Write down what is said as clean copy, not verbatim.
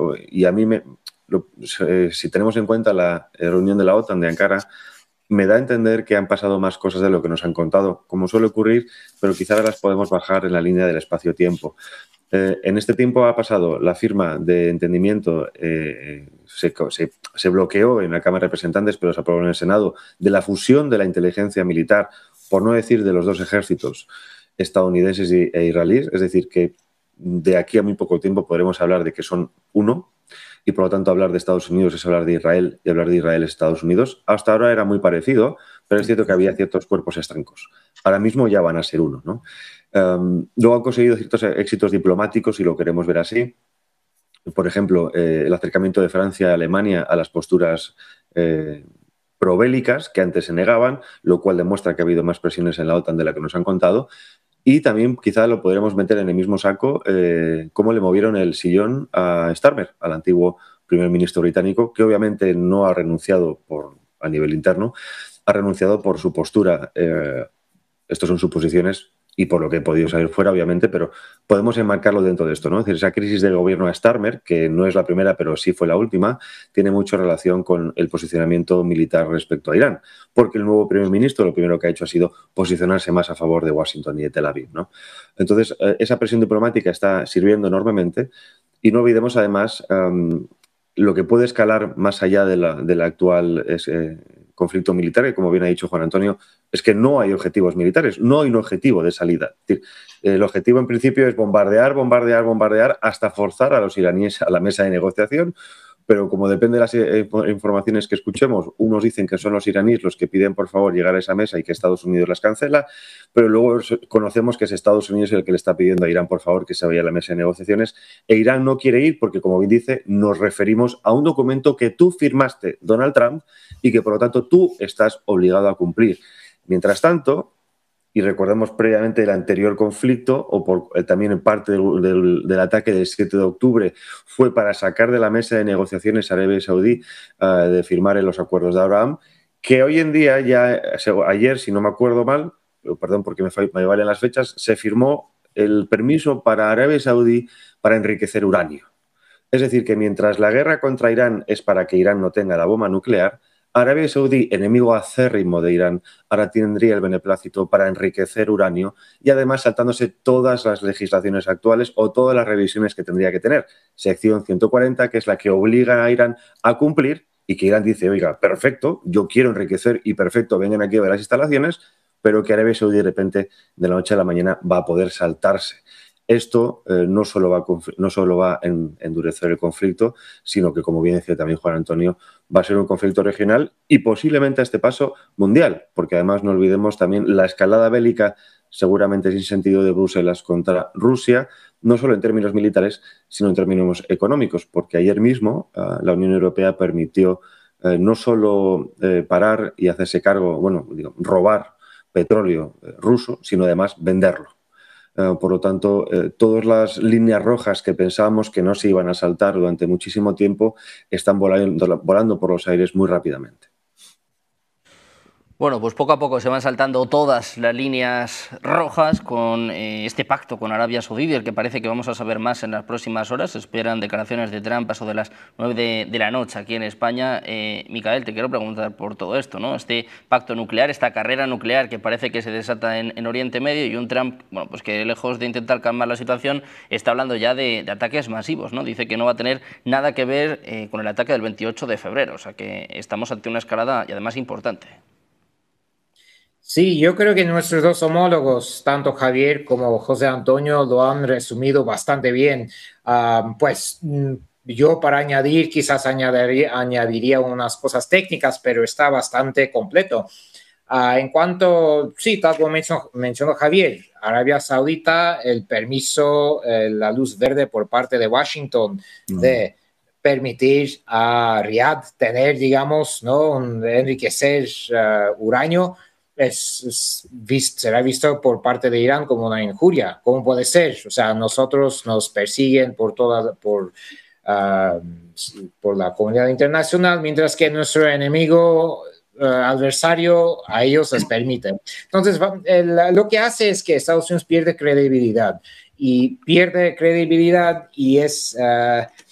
y a mí si tenemos en cuenta la reunión de la OTAN de Ankara, me da a entender que han pasado más cosas de lo que nos han contado, como suele ocurrir, pero quizá las podemos bajar en la línea del espacio-tiempo. En este tiempo ha pasado la firma de entendimiento, se bloqueó en la Cámara de Representantes, pero se aprobó en el Senado, de la fusión de la inteligencia militar, por no decir de los dos ejércitos estadounidenses e israelíes, es decir, que de aquí a muy poco tiempo podremos hablar de que son uno, y por lo tanto hablar de Estados Unidos es hablar de Israel y hablar de Israel es Estados Unidos. Hasta ahora era muy parecido, pero es cierto que había ciertos cuerpos estancos. Ahora mismo ya van a ser uno, ¿no? Luego han conseguido ciertos éxitos diplomáticos y lo queremos ver así. Por ejemplo, el acercamiento de Francia a Alemania a las posturas probélicas que antes se negaban, lo cual demuestra que ha habido más presiones en la OTAN de la que nos han contado. Y también quizá lo podremos meter en el mismo saco cómo le movieron el sillón a Starmer, al antiguo primer ministro británico, que obviamente no ha renunciado a nivel interno, ha renunciado por su postura. Estos son suposiciones y por lo que he podido saber fuera, obviamente, pero podemos enmarcarlo dentro de esto, ¿no? Es decir, esa crisis del gobierno de Starmer, que no es la primera, pero sí fue la última, tiene mucha relación con el posicionamiento militar respecto a Irán, porque el nuevo primer ministro lo primero que ha hecho ha sido posicionarse más a favor de Washington y de Tel Aviv, ¿no? Entonces, esa presión diplomática está sirviendo enormemente y no olvidemos, además, lo que puede escalar más allá de la actual conflicto militar, que como bien ha dicho Juan Antonio, es que no hay objetivos militares, no hay un objetivo de salida. Es decir, el objetivo en principio es bombardear, bombardear, bombardear hasta forzar a los iraníes a la mesa de negociación, pero como depende de las informaciones que escuchemos, unos dicen que son los iraníes los que piden por favor llegar a esa mesa y que Estados Unidos las cancela, pero luego conocemos que es Estados Unidos el que le está pidiendo a Irán por favor que se vaya a la mesa de negociaciones, e Irán no quiere ir porque, como bien dice, nos referimos a un documento que tú firmaste, Donald Trump, y que por lo tanto tú estás obligado a cumplir. Mientras tanto, y recordemos previamente el anterior conflicto, o también en parte del ataque del 7 de octubre, fue para sacar de la mesa de negociaciones a Arabia Saudí de firmar en los acuerdos de Abraham, que hoy en día, ya ayer, si no me acuerdo mal, perdón porque me valen las fechas, se firmó el permiso para Arabia Saudí para enriquecer uranio. Es decir, que mientras la guerra contra Irán es para que Irán no tenga la bomba nuclear, Arabia Saudí, enemigo acérrimo de Irán, ahora tendría el beneplácito para enriquecer uranio y además saltándose todas las legislaciones actuales o todas las revisiones que tendría que tener. Sección 140, que es la que obliga a Irán a cumplir y que Irán dice, oiga, perfecto, yo quiero enriquecer y perfecto, vengan aquí a ver las instalaciones, pero que Arabia Saudí de repente, de la noche a la mañana, va a poder saltarse. Esto no solo va a endurecer el conflicto, sino que, como bien decía también Juan Antonio, va a ser un conflicto regional y posiblemente a este paso mundial, porque además no olvidemos también la escalada bélica, seguramente sin sentido, de Bruselas contra Rusia, no solo en términos militares, sino en términos económicos, porque ayer mismo la Unión Europea permitió no solo parar y hacerse cargo, robar petróleo ruso, sino además venderlo. Por lo tanto, todas las líneas rojas que pensábamos que no se iban a saltar durante muchísimo tiempo están volando por los aires muy rápidamente. Bueno, pues poco a poco se van saltando todas las líneas rojas con este pacto con Arabia Saudí, del que parece que vamos a saber más en las próximas horas. Se esperan declaraciones de Trump a eso de las 9 de la noche aquí en España. Micael, te quiero preguntar por todo esto, ¿no? Este pacto nuclear, esta carrera nuclear que parece que se desata en Oriente Medio, y un Trump, bueno, pues que lejos de intentar calmar la situación, está hablando ya de ataques masivos, ¿no? Dice que no va a tener nada que ver con el ataque del 28 de febrero, o sea que estamos ante una escalada y además importante. Sí, yo creo que nuestros dos homólogos, tanto Javier como José Antonio, lo han resumido bastante bien. Yo para añadir, quizás añadiría unas cosas técnicas, pero está bastante completo. En cuanto, sí, tal como mencionó Javier, Arabia Saudita, el permiso, la luz verde por parte de Washington de permitir a Riad tener, digamos, ¿no? Enriquecer uranio, será visto por parte de Irán como una injuria. ¿Cómo puede ser? O sea, nosotros nos persiguen por la comunidad internacional, mientras que nuestro enemigo adversario a ellos les permite. Entonces, lo que hace es que Estados Unidos pierde credibilidad y es